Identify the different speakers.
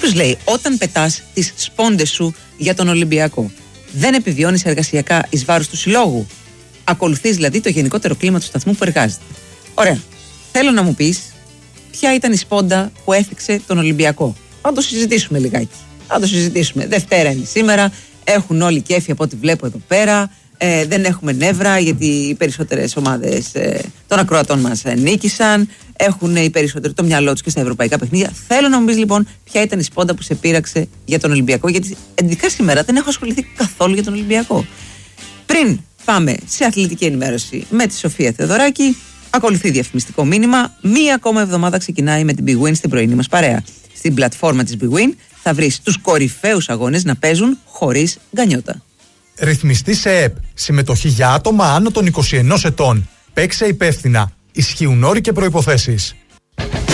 Speaker 1: Κάποιος λέει, όταν πετάς τις σπόντες σου για τον Ολυμπιακό, δεν επιβιώνεις εργασιακά εις βάρος του συλλόγου? Ακολουθείς δηλαδή το γενικότερο κλίμα του σταθμού που εργάζεται. Ωραία. Θέλω να μου πεις ποια ήταν η σπόντα που έφυξε τον Ολυμπιακό. Θα το συζητήσουμε λιγάκι. Θα το συζητήσουμε. Δευτέρα είναι σήμερα. Έχουν όλοι κέφι από ό,τι βλέπω εδώ πέρα. Δεν έχουμε νεύρα γιατί οι περισσότερες ομάδες των ακροατών μας νίκησαν. Έχουν οι περισσότεροι το μυαλό τους και στα ευρωπαϊκά παιχνίδια. Θέλω να μου πεις λοιπόν ποια ήταν η σπόντα που σε πείραξε για τον Ολυμπιακό, γιατί ειδικά σήμερα δεν έχω ασχοληθεί καθόλου για τον Ολυμπιακό. Πριν πάμε σε αθλητική ενημέρωση με τη Σοφία Θεοδωράκη, ακολουθεί διαφημιστικό μήνυμα. Μία ακόμα εβδομάδα ξεκινάει με την Big Win στην πρωινή μας παρέα. Στην πλατφόρμα της Big Win θα βρεις τους κορυφαίους αγώνες να παίζουν χωρίς γκανιότα.
Speaker 2: Ρυθμιστή σε ΕΠ. Συμμετοχή για άτομα άνω των 21 ετών. Παίξε υπεύθυνα. Ισχύουν όροι και προϋποθέσεις.